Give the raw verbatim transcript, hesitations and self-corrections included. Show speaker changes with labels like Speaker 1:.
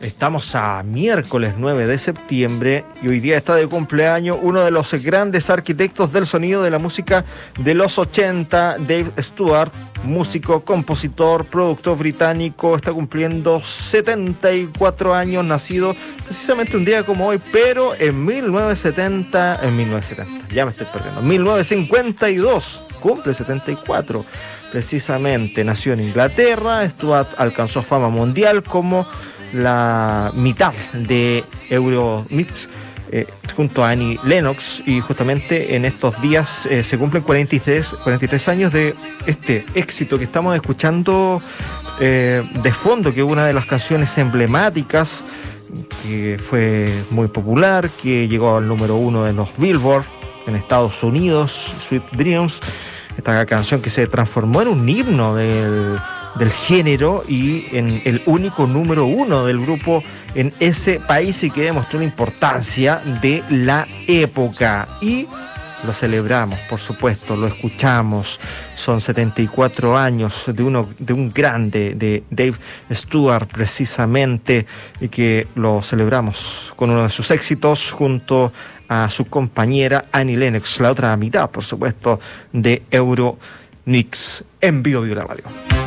Speaker 1: Estamos a miércoles nueve de septiembre y hoy día está de cumpleaños uno de los grandes arquitectos del sonido de la música de los ochenta, Dave Stewart, músico, compositor, productor británico. Está cumpliendo setenta y cuatro años, nacido precisamente un día como hoy, pero en mil novecientos setenta, en mil novecientos setenta, ya me estoy perdiendo, en mil novecientos cincuenta y dos, cumple setenta y cuatro. Precisamente nació en Inglaterra. Stewart alcanzó fama mundial como la mitad de Eurodance eh, junto a Annie Lennox, y justamente en estos días eh, se cumplen cuarenta y tres años de este éxito que estamos escuchando eh, de fondo, que es una de las canciones emblemáticas, que fue muy popular, que llegó al número uno de los Billboard en Estados Unidos, Sweet Dreams. Esta canción que se transformó en un himno del, del género y en el único número uno del grupo en ese país, y que demostró la importancia de la época. Y lo celebramos, por supuesto, lo escuchamos. Son setenta y cuatro años de, uno, de un grande, de Dave Stewart precisamente, y que lo celebramos con uno de sus éxitos junto a su compañera Annie Lennox, la otra mitad, por supuesto, de Eurodance en Bio Bio la Radio.